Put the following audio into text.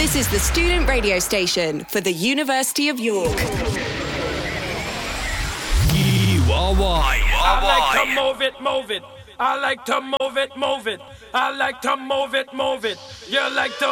This is the student radio station for the University of York. You are why. I like to move it, move it. I like to move it, move it. I like to move it, move it. You like to